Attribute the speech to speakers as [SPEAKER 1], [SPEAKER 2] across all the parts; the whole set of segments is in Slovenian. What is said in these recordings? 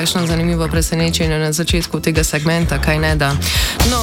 [SPEAKER 1] kakšno zanimivo presenečenje na začetku tega segmenta, kaj ne da. No,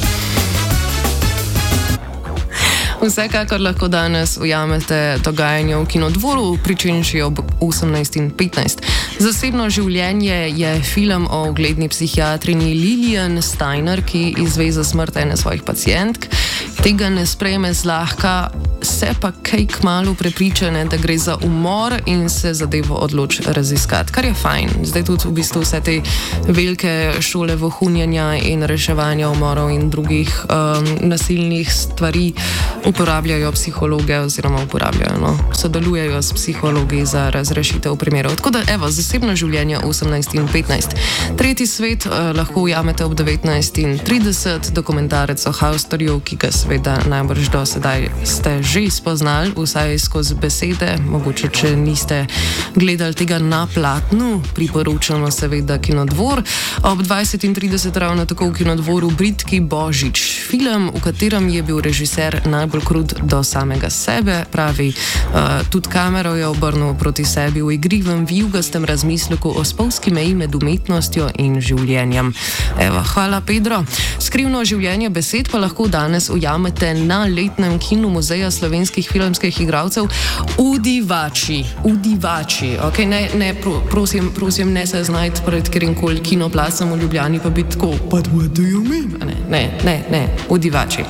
[SPEAKER 1] vsekakor lahko danes ujamete dogajanje v Kinodvoru, pričenši ob 18:15. Zasebno življenje je film o ugledni psihiatrinji Lilian Steiner, ki izve za smrt ene svojih pacientk. Tega ne sprejme zlahka, se pa kaj kmalu prepričane, da gre za umor in se zadevo odloči raziskati, kar je fajn. Zdaj tudi v bistvu vse te velike šole vohunjenja in reševanja umorov in drugih nasilnih stvari uporabljajo psihologe oziroma sodelujejo s psihologi za razrešitev primerov. Tako da, evo, zasebno življenje 18:15. Tretji svet lahko ujamete ob 19:30, dokumentarec o Hausterju, ki ga seveda najbrž do sedaj ste že spoznali, vsaj skozi besede, mogoče če niste gledali tega na platnu, priporočamo seveda Kinodvor. Ob 20:30 ravno tako v Kinodvoru Bridki Božič, film, v katerem je bil režiser najbolj krut do samega sebe, pravi, tudi kamero je obrnil proti sebi v igrivem, vijugastem razmisleku o spolski meji med umetnostjo in življenjem. Evo, hvala Pedro. Skrivno življenje besed pa lahko danes ujamete na letnem kinu Muzeja slovenskih filmskih igralcev Udivači. Okay, prosim, ne se znajti pred katerimkoli kinoplacem v Ljubljani pa biti tako, but what do you mean? Ne, Udivači.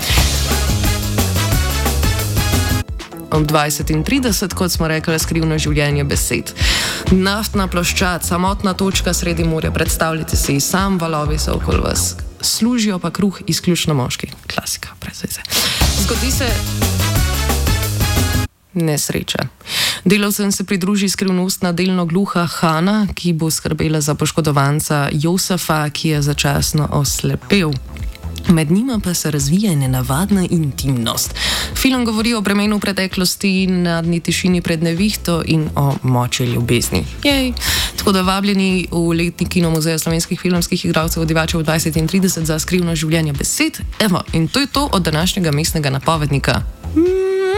[SPEAKER 1] Ob 20:30, kot smo rekli, skrivno življenje besed. Naftna ploščad, samotna točka sredi morja, predstavljajte si, sam valovi so okoli vas. Služijo pa kruh izključno moški. Klasika, brez veze. Zgodi se nesreča. Delavcem se pridruži skrivnostna delno gluha Hana, ki bo skrbela za poškodovanca Josefa, ki je začasno oslepel. Med njima pa se razvija nenavadna intimnost. Film govori o bremenu preteklosti, nadni tišini pred nevihto in o moči ljubezni. Jej! Tako da vabljeni v letni kino Muzeja slovenskih filmskih igralcev Udivači ob 20:30 za skrivno življenje besed. Evo, in to je to od današnjega mestnega napovednika.